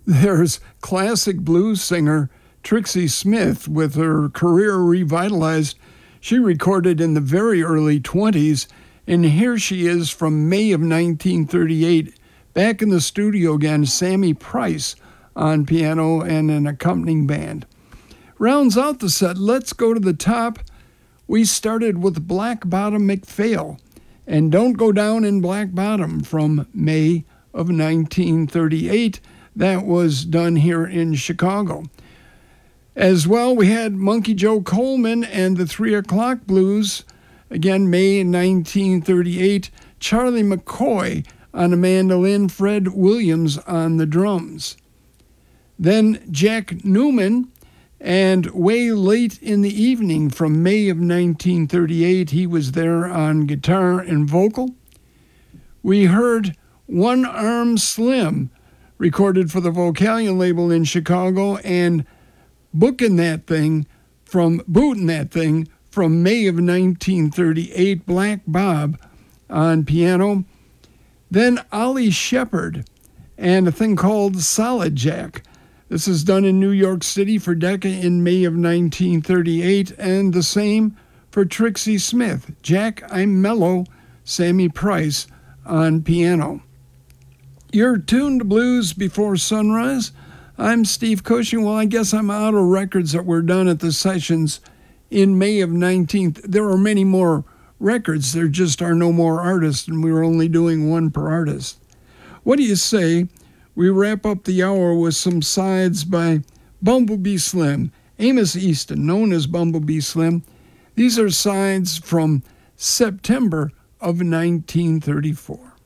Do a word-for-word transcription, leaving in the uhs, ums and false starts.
There's classic blues singer Trixie Smith with her career revitalized. She recorded in the very early twenties, and here she is from May of nineteen thirty-eight, back in the studio again, Sammy Price on piano and an accompanying band. Rounds out the set, let's go to the top. We started with Black Bottom McPhail and Don't Go Down in Black Bottom from May of nineteen thirty-eight. That was done here in Chicago. As well, we had Monkey Joe Coleman and the Three O'Clock Blues, again, May nineteen thirty-eight. Charlie McCoy on the mandolin, Fred Williams on the drums. Then Jack Newman and Way Late in the Evening from May of nineteen thirty-eight. He was there on guitar and vocal. We heard One Arm Slim, recorded for the Vocalion label in Chicago, and Bookin' That Thing from Bootin' That Thing from May of nineteen thirty-eight, Black Bob on piano. Then Ollie Shepherd and a thing called Solid Jack. This is done in New York City for Decca in May of nineteen thirty-eight, and the same for Trixie Smith. Jack, I'm Mellow, Sammy Price on piano. You're tuned to Blues Before Sunrise. I'm Steve Cushing. Well, I guess I'm out of records that were done at the sessions in May of nineteen. There are many more records. There just are no more artists, and we were only doing one per artist. What do you say we wrap up the hour with some sides by Bumblebee Slim, Amos Easton, known as Bumblebee Slim. These are sides from September of nineteen thirty-four.